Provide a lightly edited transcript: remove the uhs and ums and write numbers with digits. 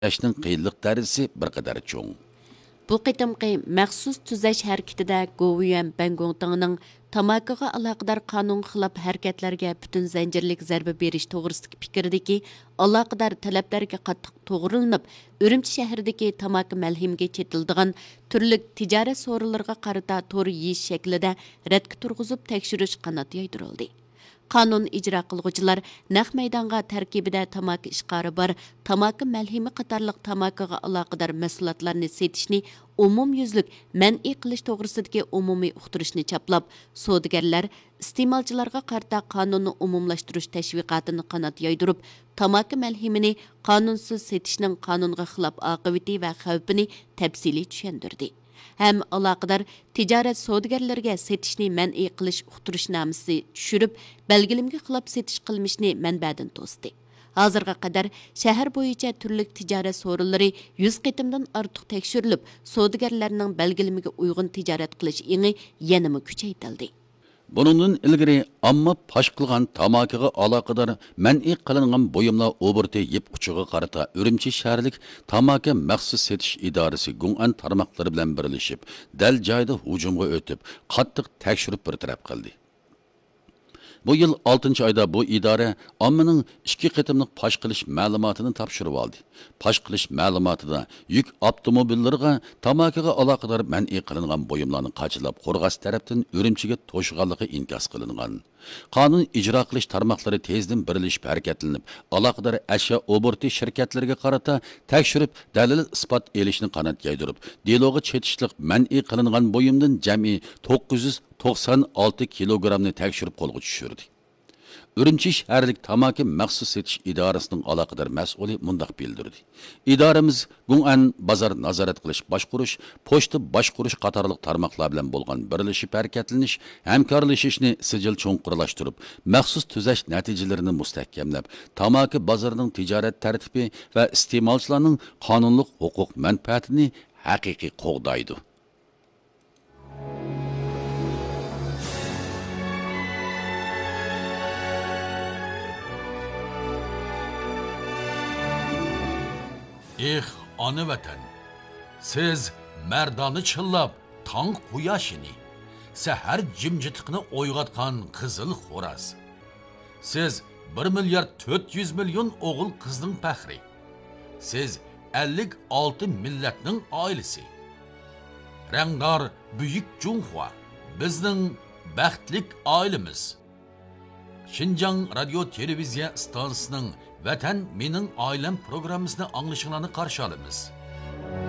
Yaşның qiyinlik dərəcəsi bir qədər çoğ. Bu qitimqi məxsus tüzəş hərəkətində Goviyən Bangongtangның tamakiga aloqador qonun xilaf harakatlarga butun zanjirlik zarba berish to'g'risidagi fikrdagi aloqador talablarga qattiq to'g'rilanib, Urumchi shahridagi tamaki malhimiga chetildigan turli tijorat so'rinlariga qarata to'g'ri yeyish shaklida radga turg'izib tekshirish qanot yoydirildi. Qanun icra qilg'uvchilar naq maydonga tarkibida tamaki ishqori bor, tamaki malhimi qatorliq tamakiga aloqador mahsulotlarni setishni umumyuzlik man'iy qilish to'g'risidagi umumiy uqtirishni chaplab, savdogarlar iste'molchilarga qarta qonunni umumlashtirish tashviqotini qanot yoydirib, tamaki malhimini qonunsiz setishning qonunga xilof oqibati va xavfini tafsiliy tushuntirdi. Hem aloqador tijorat savdogarlarga setishni man'iy qilish uqtirishnomasi tushirib, belgilimga xilof setish qilmishni manbadan to'sdi. Hozirga qadar shahar bo'yicha turli tijorat so'rinlari 100 qitimdan ortiq tekshirilib, savdogarlarning belgilimiga uyg'un tijorat qilish ingi yanama kuchaytirildi. Bunundan ilgari amma pash qilgan tamakiga aloqador man'iy qilingan buyumlar oburti yeb uchiga qarata Urumchi shaharlik tamaki maxsus setish idorasi Gung'an tarmoqlari bilan birlashib, dal joyda hujumga o'tib, qattiq tekshirib bir taraf qildi. Bu yıl 6 ayda bu idare ommaning 2 qitimliq pash qilish ma'lumotini topshirib oldi. Pash qilish ma'lumotida yuk avtomobillariga tamakiga aloqador man'iy qilingan buyumlarni qachilab Qo'rg'as tarafdan Urumchiga to'shganligi inkos qilingan. Qonun ijro qilish tarmoqlari tezdan birlashib harakatlanib, aloqador ashyo oburti shirkatlariga qarata tekshirib, dalil isbot elishni qanot yaydirib, deloga chetishliq man'iy qilingan buyumdan jami 996 kilogramni tekshirib qo'lga tushirdi. Urumchi shaharlik tamaki maxsus setish idorasining aloqador mas'uli mundaq bildirdi. İdoramiz Gung'an bozor nazorat qilish boshqurish, pochta boshqurish qatorliq tarmoqlar bilan bo'lgan birlashib harakatlanish, hamkorlashishni sijil cho'nqurlashtirib, maxsus tuzash natijalarini mustahkamlab, tamaki bozorining tijorat tartibi va iste'molchilarning qonunlik huquq manfaatini haqiqiy qo'g'daydi. Ana vatan, siz merdani çıllab, tang quyoshini, sahar jimjitiqni o'yg'atgan qizil xo'raz. Siz 1 milyard 400 milyon o'g'il qizning faxri. Siz 56 millatning oilasi. Rangdor buyuk Junhua, bizning baxtlik oilamiz. Xinjiang radio televiziya stansiyasining Vatan mening oilam programmasini anglashinglarni qarshi olamiz.